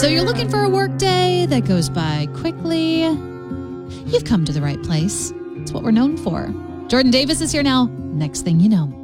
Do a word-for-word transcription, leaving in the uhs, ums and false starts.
So you're looking for a work day that goes by quickly? You've come to the right place. It's what we're known for. Jordan Davis is here now. Next thing you know.